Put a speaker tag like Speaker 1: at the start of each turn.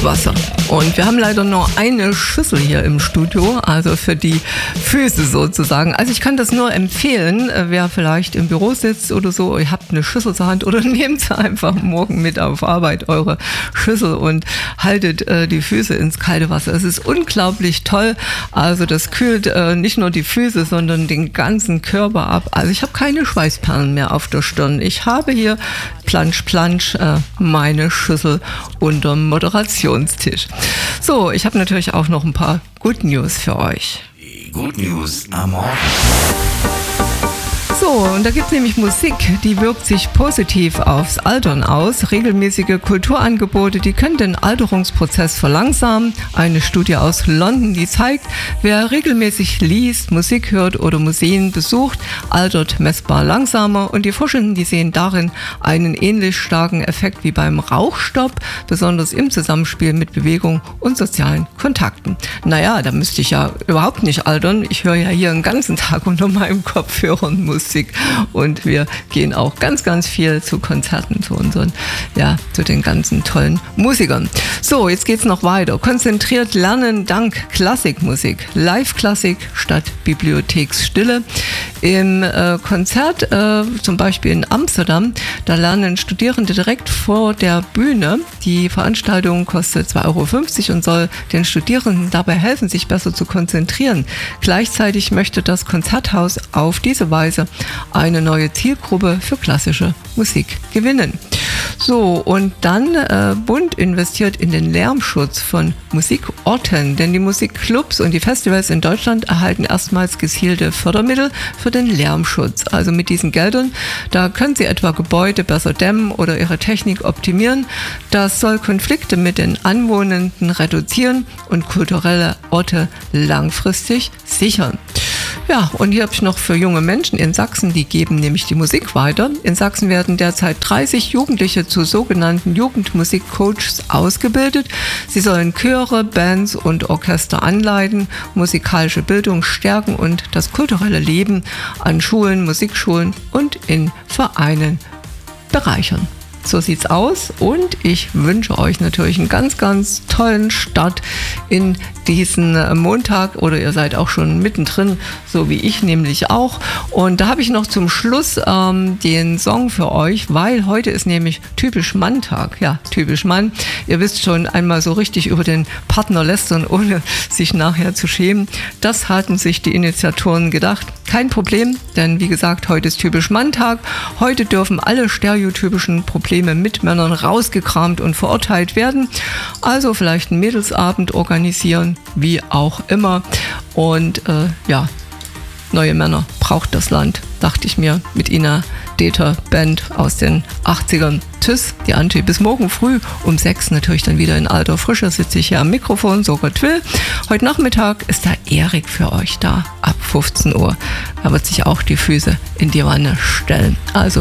Speaker 1: Trinkwasser. Und wir haben leider nur eine Schüssel hier im Studio, also für die Füße sozusagen. Also ich kann das nur empfehlen, wer vielleicht im Büro sitzt oder so, ihr habt eine Schüssel zur Hand oder nehmt einfach morgen mit auf Arbeit eure Schüssel und haltet die Füße ins kalte Wasser. Es ist unglaublich toll. Also das kühlt nicht nur die Füße, sondern den ganzen Körper ab. Also ich habe keine Schweißperlen mehr auf der Stirn. Ich habe hier Plansch, Plansch, meine Schüssel unterm Moderationstisch. So, ich habe natürlich auch noch ein paar Good News für euch.
Speaker 2: Die Good News am Morgen.
Speaker 1: So, und da gibt es nämlich Musik, die wirkt sich positiv aufs Altern aus. Regelmäßige Kulturangebote, die können den Alterungsprozess verlangsamen. Eine Studie aus London, die zeigt, wer regelmäßig liest, Musik hört oder Museen besucht, altert messbar langsamer. Und die Forschenden, die sehen darin einen ähnlich starken Effekt wie beim Rauchstopp, besonders im Zusammenspiel mit Bewegung und sozialen Kontakten. Naja, da müsste ich ja überhaupt nicht altern. Ich höre ja hier den ganzen Tag unter meinem Kopfhörern Musik. Und wir gehen auch ganz, ganz viel zu Konzerten, zu den ganzen tollen Musikern. So, jetzt geht's noch weiter. Konzentriert lernen dank Klassikmusik. Live-Klassik statt Bibliotheksstille. Im Konzert, zum Beispiel in Amsterdam, da lernen Studierende direkt vor der Bühne. Die Veranstaltung kostet 2,50 € und soll den Studierenden dabei helfen, sich besser zu konzentrieren. Gleichzeitig möchte das Konzerthaus auf diese Weise eine neue Zielgruppe für klassische Musik gewinnen. So, und dann Bund investiert in den Lärmschutz von Musikorten, denn die Musikclubs und die Festivals in Deutschland erhalten erstmals gezielte Fördermittel für den Lärmschutz. Also mit diesen Geldern, da können sie etwa Gebäude besser dämmen oder ihre Technik optimieren. Das soll Konflikte mit den Anwohnenden reduzieren und kulturelle Orte langfristig sichern. Ja, und hier habe ich noch für junge Menschen in Sachsen, die geben nämlich die Musik weiter. In Sachsen werden derzeit 30 Jugendliche zu sogenannten Jugendmusikcoaches ausgebildet. Sie sollen Chöre, Bands und Orchester anleiten, musikalische Bildung stärken und das kulturelle Leben an Schulen, Musikschulen und in Vereinen bereichern. So sieht's aus und ich wünsche euch natürlich einen ganz, ganz tollen Start in diesen Montag oder ihr seid auch schon mittendrin, so wie ich nämlich auch. Und da habe ich noch zum Schluss den Song für euch, weil heute ist nämlich typisch Mann-Tag. Ja, typisch Mann. Ihr wisst schon, einmal so richtig über den Partner lästern, ohne sich nachher zu schämen. Das hatten sich die Initiatoren gedacht. Kein Problem, denn wie gesagt, heute ist typisch Mann-Tag. Heute dürfen alle stereotypischen Probleme mit Männern rausgekramt und verurteilt werden. Also vielleicht einen Mädelsabend organisieren, wie auch immer. Und neue Männer braucht das Land, dachte ich mir, mit Ina Deter Band aus den 80ern. Tschüss, die Antje. Bis morgen früh um 6 natürlich dann wieder in alter Frische sitze ich hier am Mikrofon, so Gott will. Heute Nachmittag ist der Erik für euch da, ab 15 Uhr. Er wird sich auch die Füße in die Wanne stellen. Also